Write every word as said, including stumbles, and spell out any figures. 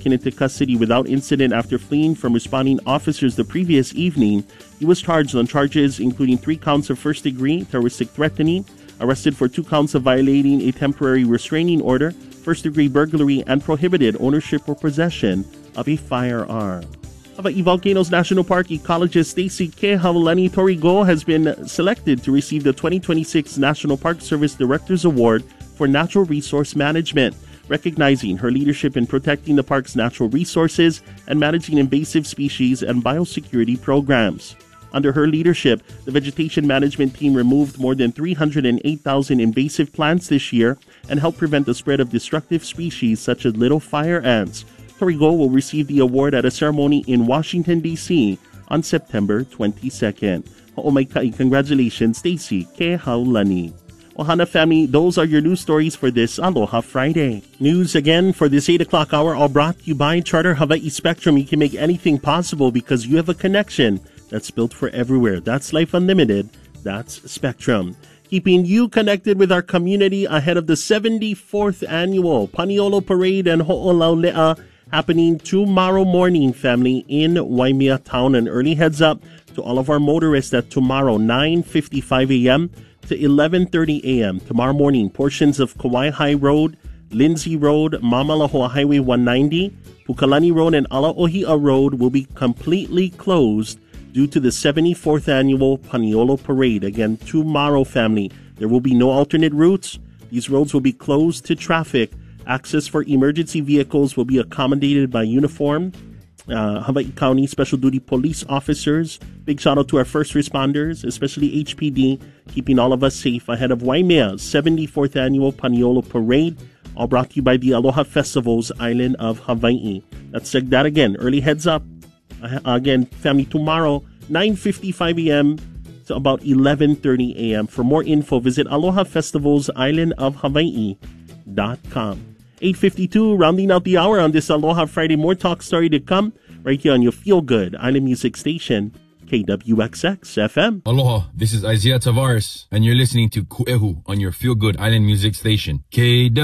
taken into custody without incident after fleeing from responding officers the previous evening. He was charged on charges including three counts of first-degree terroristic threatening, arrested for two counts of violating a temporary restraining order, first-degree burglary, and prohibited ownership or possession of a firearm. Hawaii Volcanoes National Park ecologist Stacy Kehaulani Torigo has been selected to receive the twenty twenty-six National Park Service Director's Award for Natural Resource Management, recognizing her leadership in protecting the park's natural resources and managing invasive species and biosecurity programs. Under her leadership, the vegetation management team removed more than three hundred eight thousand invasive plants this year and helped prevent the spread of destructive species such as little fire ants. Torigo will receive the award at a ceremony in Washington, D C on September twenty-second. Ho'omaikai, congratulations, Stacy Kehaulani. Ohana family, those are your news stories for this Aloha Friday. News again for this eight o'clock hour, all brought to you by Charter Hawaii Spectrum. You can make anything possible because you have a connection that's built for everywhere. That's Life Unlimited. That's Spectrum. Keeping you connected with our community ahead of the seventy-fourth annual Paniolo Parade and Ho'olaulea happening tomorrow morning, family, in Waimea Town. An early heads up to all of our motorists that tomorrow, nine fifty-five a.m. to eleven thirty a.m. tomorrow morning, portions of Kauai High Road, Lindsay Road, Mamalahoa Highway one ninety, Pukalani Road, and Alaohia Road will be completely closed due to the seventy-fourth annual Paniolo Parade. Again, tomorrow, family, there will be no alternate routes. These roads will be closed to traffic. Access for emergency vehicles will be accommodated by uniformed uh, Hawaii County Special Duty Police officers. Big shout out to our first responders, especially H P D, keeping all of us safe ahead of Waimea's seventy-fourth annual Paniolo Parade, all brought to you by the Aloha Festival's Island of Hawaii. Let's check that again. Early heads up. Uh, again, family, tomorrow, nine fifty-five a.m. to about eleven thirty a.m. For more info, visit Aloha Festival's Island of Hawaii dot com. eight fifty-two, rounding out the hour on this Aloha Friday. More talk story to come right here on your feel-good Island music station, K W X X F M. Aloha, this is Isaiah Tavares, and you're listening to Ku'ehu on your feel-good Island music station, K W X X.